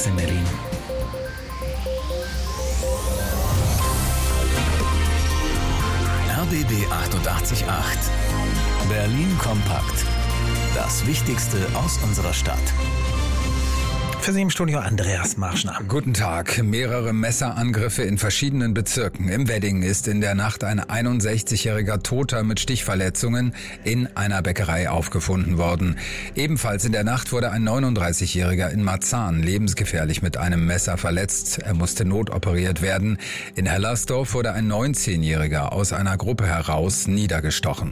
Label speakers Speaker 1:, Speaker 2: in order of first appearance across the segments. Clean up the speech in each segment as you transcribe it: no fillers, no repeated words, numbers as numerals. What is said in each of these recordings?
Speaker 1: 6 in Berlin.
Speaker 2: RBB 888. Berlin kompakt. Das Wichtigste aus unserer Stadt.
Speaker 1: Für Sie im Studio Andreas Marschner.
Speaker 3: Guten Tag. Mehrere Messerangriffe in verschiedenen Bezirken. Im Wedding ist in der Nacht ein 61-jähriger Toter mit Stichverletzungen in einer Bäckerei aufgefunden worden. Ebenfalls in der Nacht wurde ein 39-jähriger in Marzahn lebensgefährlich mit einem Messer verletzt. Er musste notoperiert werden. In Hellersdorf wurde ein 19-jähriger aus einer Gruppe heraus niedergestochen.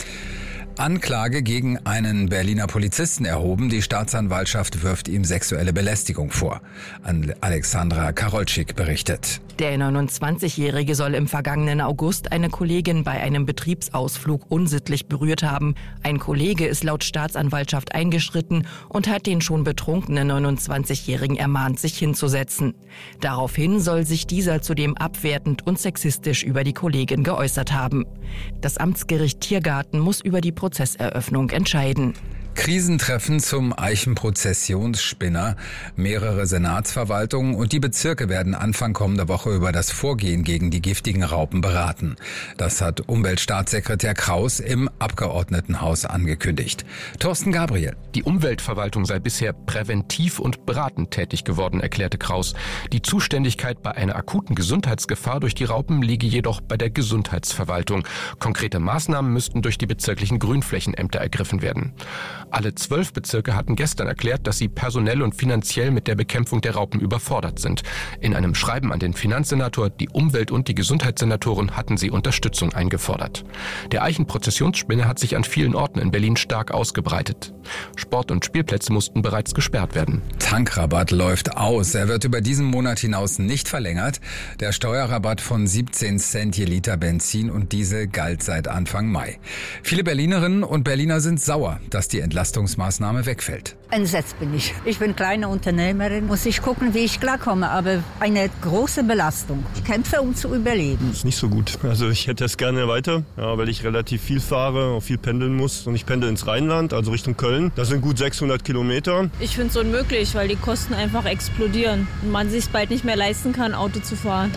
Speaker 3: Anklage gegen einen Berliner Polizisten erhoben. Die Staatsanwaltschaft wirft ihm sexuelle Belästigung vor. Alexandra Karolczyk berichtet.
Speaker 4: Der 29-Jährige soll im vergangenen August eine Kollegin bei einem Betriebsausflug unsittlich berührt haben. Ein Kollege ist laut Staatsanwaltschaft eingeschritten und hat den schon betrunkenen 29-Jährigen ermahnt, sich hinzusetzen. Daraufhin soll sich dieser zudem abwertend und sexistisch über die Kollegin geäußert haben. Das Amtsgericht Tiergarten muss über die Prozesseröffnung entscheiden.
Speaker 3: Krisentreffen zum Eichenprozessionsspinner. Mehrere Senatsverwaltungen und die Bezirke werden Anfang kommender Woche über das Vorgehen gegen die giftigen Raupen beraten. Das hat Umweltstaatssekretär Kraus im Abgeordnetenhaus angekündigt. Thorsten Gabriel.
Speaker 5: Die Umweltverwaltung sei bisher präventiv und beratend tätig geworden, erklärte Kraus. Die Zuständigkeit bei einer akuten Gesundheitsgefahr durch die Raupen liege jedoch bei der Gesundheitsverwaltung. Konkrete Maßnahmen müssten durch die bezirklichen Grünflächenämter ergriffen werden. Alle 12 Bezirke hatten gestern erklärt, dass sie personell und finanziell mit der Bekämpfung der Raupen überfordert sind. In einem Schreiben an den Finanzsenator, die Umwelt- und die Gesundheitssenatoren hatten sie Unterstützung eingefordert. Der Eichenprozessionsspinne hat sich an vielen Orten in Berlin stark ausgebreitet. Sport- und Spielplätze mussten bereits gesperrt werden.
Speaker 3: Tankrabatt läuft aus. Er wird über diesen Monat hinaus nicht verlängert. Der Steuerrabatt von 17 Cent je Liter Benzin und Diesel galt seit Anfang Mai. Viele Berlinerinnen und Berliner sind sauer, dass die Entlastungsmaßnahme wegfällt.
Speaker 6: Entsetzt bin ich. Ich bin kleine Unternehmerin, muss ich gucken, wie ich klarkomme, aber eine große Belastung. Ich kämpfe, um zu überleben.
Speaker 7: Ist nicht so gut. Also ich hätte es gerne weiter, weil ich relativ viel fahre, auch viel pendeln muss. Und ich pendel ins Rheinland, also Richtung Köln. Das sind gut 600 Kilometer.
Speaker 8: Ich finde es unmöglich, weil die Kosten einfach explodieren und man sich bald nicht mehr leisten kann, Auto zu fahren.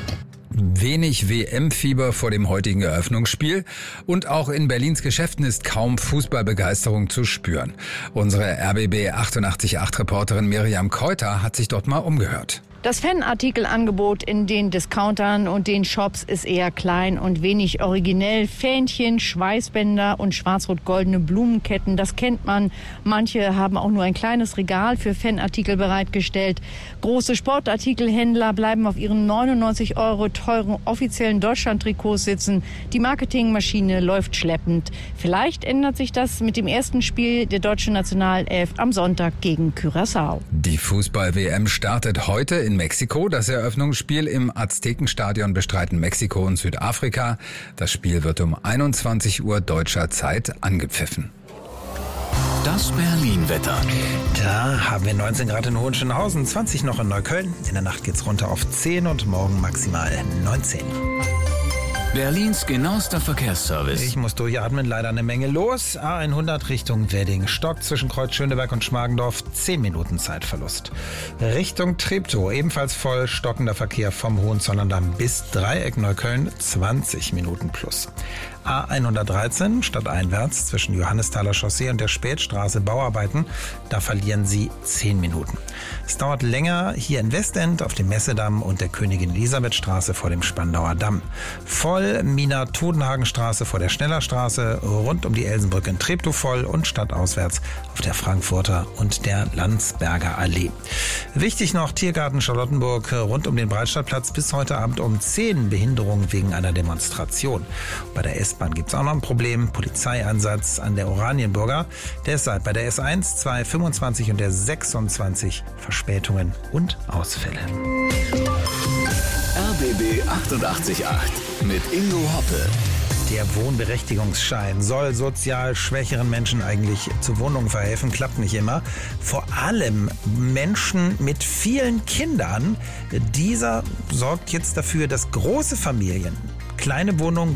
Speaker 3: Wenig WM-Fieber vor dem heutigen Eröffnungsspiel und auch in Berlins Geschäften ist kaum Fußballbegeisterung zu spüren. Unsere RBB 888-Reporterin Miriam Keuter hat sich dort mal umgehört.
Speaker 9: Das Fanartikelangebot in den Discountern und den Shops ist eher klein und wenig originell. Fähnchen, Schweißbänder und schwarz-rot-goldene Blumenketten, das kennt man. Manche haben auch nur ein kleines Regal für Fanartikel bereitgestellt. Große Sportartikelhändler bleiben auf ihren 99 € teuren offiziellen Deutschland-Trikots sitzen. Die Marketingmaschine läuft schleppend. Vielleicht ändert sich das mit dem ersten Spiel der deutschen Nationalelf am Sonntag gegen Curaçao.
Speaker 3: Die Fußball-WM startet heute in Mexiko. Das Eröffnungsspiel im Aztekenstadion bestreiten Mexiko und Südafrika. Das Spiel wird um 21 Uhr deutscher Zeit angepfiffen.
Speaker 2: Das Berlin-Wetter.
Speaker 1: Da haben wir 19 Grad in Hohenschönhausen, 20 noch in Neukölln. In der Nacht geht's runter auf 10 und morgen maximal 19.
Speaker 2: Berlins genauester Verkehrsservice.
Speaker 1: Ich muss durchatmen, leider eine Menge los. A100 Richtung Wedding. Stock zwischen Kreuz Schöneberg und Schmargendorf, 10 Minuten Zeitverlust. Richtung Treptow, ebenfalls voll stockender Verkehr vom Hohenzollern-Damm bis Dreieck Neukölln, 20 Minuten plus. A113 stadteinwärts zwischen Johannesthaler Chaussee und der Spätstraße Bauarbeiten, da verlieren Sie 10 Minuten. Es dauert länger hier in Westend auf dem Messedamm und der Königin-Elisabeth-Straße vor dem Spandauer Damm. Voll Mina-Todenhagen-Straße vor der Schnellerstraße, rund um die Elsenbrücke in Treptow voll und stadtauswärts auf der Frankfurter und der Landsberger Allee. Wichtig noch, Tiergarten Charlottenburg rund um den Breitscheidplatz bis heute Abend um 10 Behinderungen wegen einer Demonstration. Bei der S-Bahn gibt es auch noch ein Problem. Polizeieinsatz an der Oranienburger. Deshalb bei der S1, 2, 25 und der 26 Verspätungen und Ausfälle.
Speaker 2: RBB 888 mit Ingo Hoppe.
Speaker 1: Der Wohnberechtigungsschein soll sozial schwächeren Menschen eigentlich zu Wohnungen verhelfen, klappt nicht immer. Vor allem Menschen mit vielen Kindern. Dieser sorgt jetzt dafür, dass große Familien kleine Wohnungen